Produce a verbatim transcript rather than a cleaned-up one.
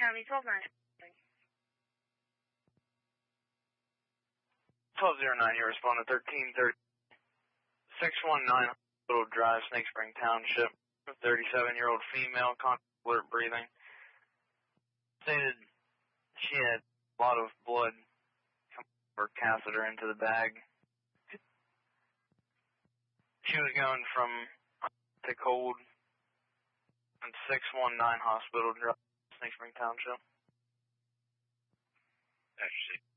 County, twelve nine. twelve oh nine, you responded thirteen thirty. six one nine Hospital Drive, Snake Spring Township. thirty-seven-year-old female, conscious, alert, breathing. Stated she had a lot of blood come from her catheter into the bag. She was going from to cold in six one nine Hospital Drive, Snake Spring Township. Actually.